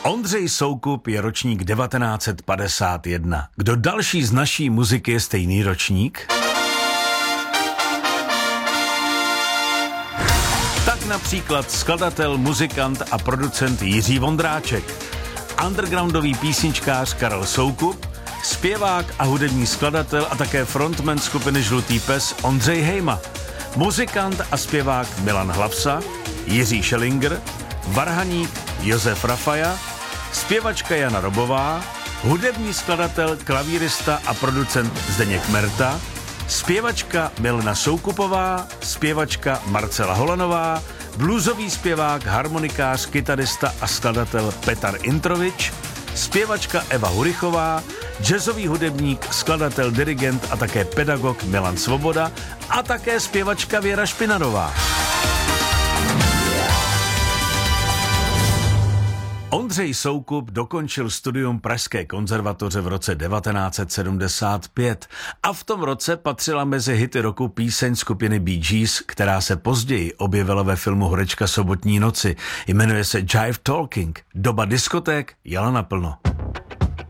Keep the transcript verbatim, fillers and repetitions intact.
Ondřej Soukup je ročník devatenáct set padesát jedna. Kdo další z naší muziky je stejný ročník? Tak například skladatel, muzikant a producent Jiří Vondráček, undergroundový písničkář Karel Soukup, zpěvák a hudební skladatel a také frontman skupiny Žlutý pes Ondřej Hejma, muzikant a zpěvák Milan Hlavsa, Jiří Schellinger, varhaník Josef Rafaja, zpěvačka Jana Robová, hudební skladatel, klavírista a producent Zdeněk Merta, zpěvačka Milena Soukupová, zpěvačka Marcela Holanová, bluesový zpěvák, harmonikář, kytarista a skladatel Petar Introvič, zpěvačka Eva Hurichová, jazzový hudebník, skladatel, dirigent a také pedagog Milan Svoboda a také zpěvačka Věra Špinarová. Ondřej Soukup dokončil studium Pražské konzervatoře v roce devatenáct set sedmdesát pět a v tom roce patřila mezi hity roku píseň skupiny Bee Gees, která se později objevila ve filmu Horečka sobotní noci. Jmenuje se Jive Talking. Doba diskoték jela naplno.